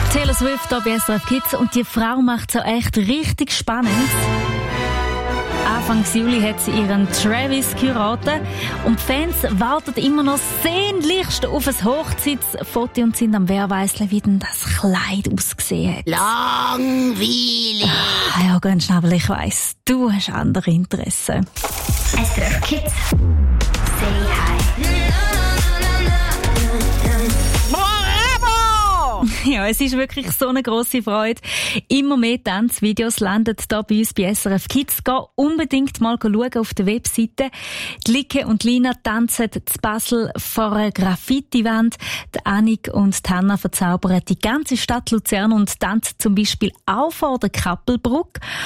Taylor Swift hier bei SRF Kids und die Frau macht es auch echt richtig spannend. Anfang Juli hat sie ihren Travis geheiratet und die Fans warten immer noch sehnlichst auf ein Hochzeitsfoto und sind am Wehrweisseln, wie denn das Kleid ausgesehen hat. Langweilig. Ja, ganz schnell, ich weiss, du hast andere Interessen. SRF Kids. Say hi. Ja, es ist wirklich so eine grosse Freude. Immer mehr Tanzvideos landen hier bei uns bei SRF Kids. Geh unbedingt mal schauen auf der Webseite. Die Like und Lina tanzen zu Basel vor einer Graffiti-Wand. Die Annik und die Hanna verzaubern die ganze Stadt Luzern und tanzen zum Beispiel auch vor der Kappelbrücke.